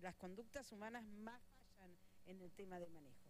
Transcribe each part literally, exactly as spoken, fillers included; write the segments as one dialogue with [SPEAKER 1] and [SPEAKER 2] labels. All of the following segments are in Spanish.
[SPEAKER 1] las conductas humanas más fallan en el tema de manejo.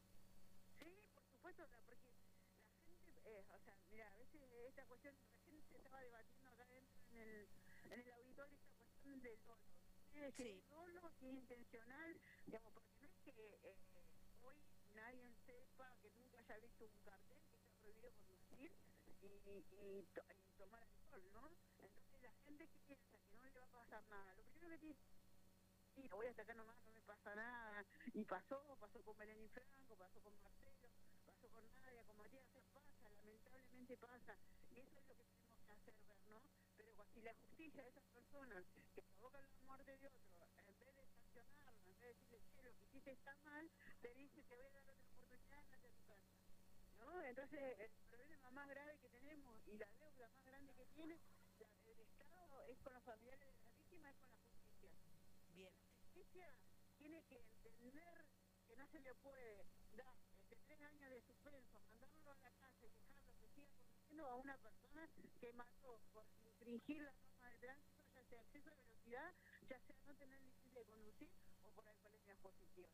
[SPEAKER 2] Sí, por supuesto, o sea, porque la gente, eh, o sea, mira, a veces esta cuestión, recién se estaba debatiendo acá dentro en el, en el auditorio esta cuestión del dolo. ¿Sí? Si
[SPEAKER 1] Sí.
[SPEAKER 2] es dolo, si es intencional, digamos, porque no es que eh, hoy nadie sepa, que nunca haya visto un cartel que está prohibido conducir y, y, to y tomar alcohol, ¿no? Entonces la gente que piensa que no le va a pasar nada, lo primero que tiene sí, voy hasta acá nomás, no me pasa nada. Y pasó, pasó con Belén Franco, pasó con Marcelo, pasó con Nadia, con Matías, o sea, pasa, lamentablemente pasa. Y eso es lo que tenemos que hacer ver, ¿no? Pero si la justicia de esas personas que provocan la muerte de otro, en vez de sancionarlo, en vez de decirle, che, lo que hiciste está mal, te dice, te voy a dar otra oportunidad, andate a tu casa. ¿No? Entonces, el problema más grave que tenemos y la deuda más grande que tiene la, el Estado es con los familiares de las víctimas, es con la justicia.
[SPEAKER 1] Bien.
[SPEAKER 2] La justicia tiene que entender que no se le puede dar este, tres años de suspenso, mandarlo a la casa y dejarlo que siga conduciendo a una persona que mató por infringir las normas de tránsito, ya sea exceso de velocidad, ya sea no tener licencia de conducir o por alcoholemia positiva.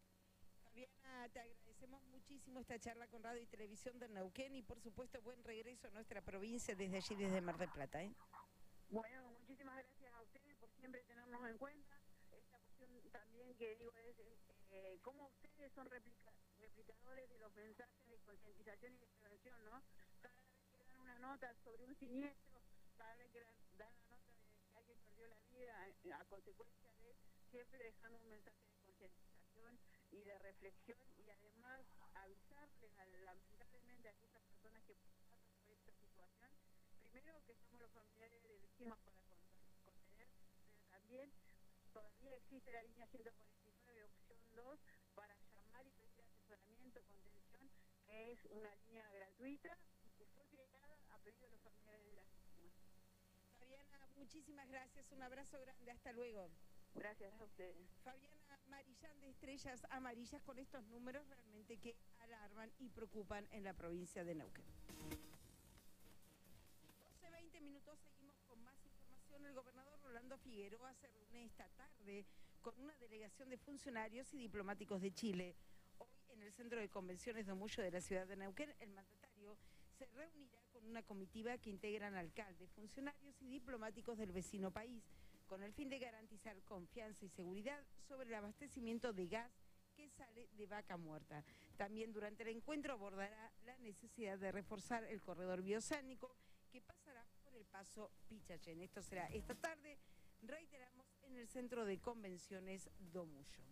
[SPEAKER 1] Fabiana, te agradecemos muchísimo esta charla con Radio y Televisión de Neuquén y por supuesto buen regreso a nuestra provincia desde allí, desde Mar del Plata, ¿eh?
[SPEAKER 2] Bueno, muchísimas gracias a ustedes por siempre tenernos en cuenta. Esta cuestión también que digo es eh, cómo ustedes son replica replicadores de los mensajes de concientización y de prevención, ¿no? Cada vez que dan una nota sobre un siniestro, cada vez que dan, dan la nota de que alguien perdió la vida a, a consecuencia de siempre dejando un mensaje de concientización y de reflexión y además avisarles a, lamentablemente a aquellas personas que pasan por esta situación. Primero que somos los familiares de víctimas para contener, pero también todavía existe la línea ciento cuarenta y nueve, opción dos, para llamar y pedir asesoramiento, contención, que es una línea gratuita y que fue creada a pedido de los familiares de las víctimas.
[SPEAKER 1] Fabiana, muchísimas gracias, un abrazo grande, hasta luego.
[SPEAKER 2] Gracias a ustedes.
[SPEAKER 1] Fabiana Marillán de Estrellas Amarillas con estos números realmente que alarman y preocupan en la provincia de Neuquén. doce veinte minutos, seguimos con más información. El gobernador Rolando Figueroa se reúne esta tarde con una delegación de funcionarios y diplomáticos de Chile. Hoy en el Centro de Convenciones Domullo de la ciudad de Neuquén, el mandatario se reunirá con una comitiva que integran alcaldes, funcionarios y diplomáticos del vecino país, con el fin de garantizar confianza y seguridad sobre el abastecimiento de gas que sale de Vaca Muerta. También durante el encuentro abordará la necesidad de reforzar el corredor bioceánico que pasará por el paso Pichachén. Esto será esta tarde, reiteramos, en el Centro de Convenciones Domullo.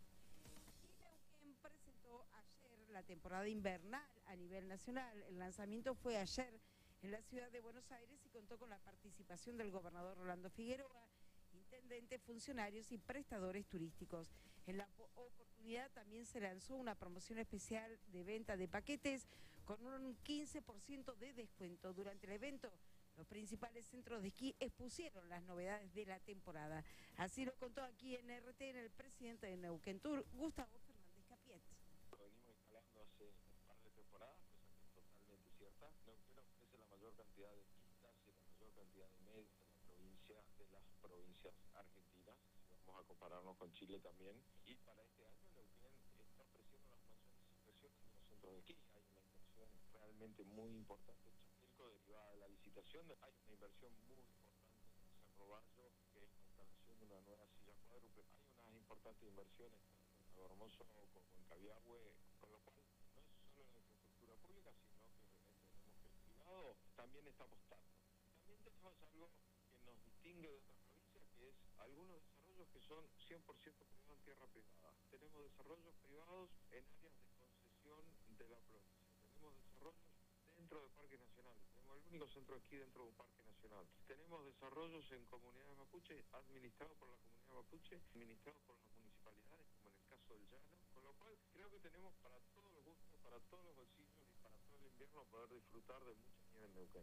[SPEAKER 1] Y Neuquén presentó ayer la temporada invernal a nivel nacional. El lanzamiento fue ayer en la ciudad de Buenos Aires y contó con la participación del gobernador Rolando Figueroa, intendentes, funcionarios y prestadores turísticos. En la oportunidad también se lanzó una promoción especial de venta de paquetes con un quince por ciento de descuento. Durante el evento, los principales centros de esquí expusieron las novedades de la temporada. Así lo contó aquí en R T N el presidente de Neuquén Tour, Gustavo Fernández Capiet.
[SPEAKER 3] Lo venimos instalando hace un par de temporadas, cosa que es totalmente cierta. Neuquén ofrece la mayor cantidad de pistas y la mayor cantidad de medios de la provincia, de las provincias argentinas, si vamos a compararnos con Chile también. Y para este año Neuquén está ofreciendo las mayores inversiones en los centros de esquí. Hay una inversión realmente muy importante en Chapelco derivada de la licitación. Hay una inversión muy importante en Cerro Bayo, que es la instalación de una nueva silla cuádruple. Hay unas importantes inversiones en Cabo Hermoso como en Cabiahue, con lo cual no es solo la infraestructura pública, sino que entendemos que el privado también está apostando. También tenemos algo que nos distingue de otras provincias, que es algunos desarrollos que son cien por ciento privados en tierra privada. Tenemos desarrollos privados en áreas de concesión de la provincia. Tenemos desarrollos dentro de parques nacionales. Tenemos el único centro de esquí dentro de un parque nacional. Tenemos desarrollos en comunidades mapuche, administrados por la comunidad mapuche, administrados por las municipalidades, como en el caso del Llano, con lo cual creo que tenemos para todos los gustos, para todos los bolsillos y para todo el invierno poder disfrutar de mucha nieve en Neuquén.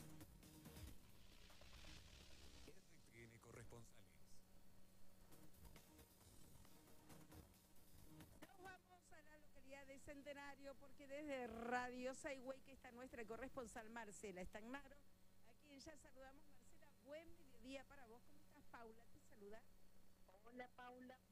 [SPEAKER 4] R T N Corresponsales.
[SPEAKER 1] Nos vamos a la localidad de Centenario porque desde Radio Saigüey, que está nuestra corresponsal Marcela Stagnaro, a quien ya saludamos. Marcela, buen mediodía para vos. ¿Cómo estás, Paula? Te saluda.
[SPEAKER 2] Hola, Paula.